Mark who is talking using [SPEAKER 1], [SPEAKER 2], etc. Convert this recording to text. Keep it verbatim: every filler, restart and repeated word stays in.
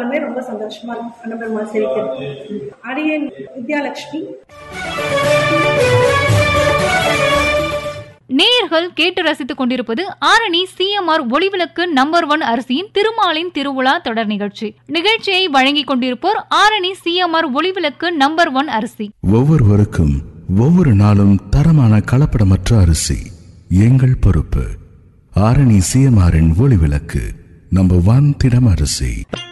[SPEAKER 1] நாளுமே ரொம்ப சந்தோஷமா இருக்கும். கண்ணபெருமாள் சேவிக்கிறது. அடியேன் வித்யாலட்சுமி.
[SPEAKER 2] நேயர்கள் கேட்டு ரசித்துக் கொண்டிருப்பது ஆரணி சிஎம்ஆர் ஒளிவிளக்கு நம்பர் ஒன் அரிசியின் திருமாலின் திருவிழா தொடர் நிகழ்ச்சி. நிகழ்ச்சியை வழங்கிக் கொண்டிருப்போர் ஆரணி சிஎம்ஆர் ஒளிவிளக்கு நம்பர் ஒன் அரிசி.
[SPEAKER 3] ஒவ்வொருவருக்கும் ஒவ்வொரு நாளும் தரமான கலப்படமற்ற அரிசி எங்கள் பொறுப்பு. ஆரணி சிஎம்ஆரின் ஒளிவிளக்கு நம்பர் ஒன் திடம் அரிசி.